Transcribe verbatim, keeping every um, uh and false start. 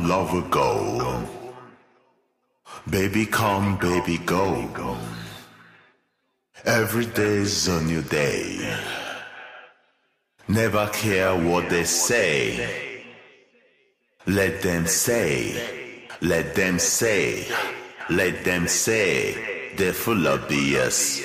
lover go. Baby come, baby go. Every day's a new day. Never care what they say. Let them say, let them say, let them say, they're full of B S.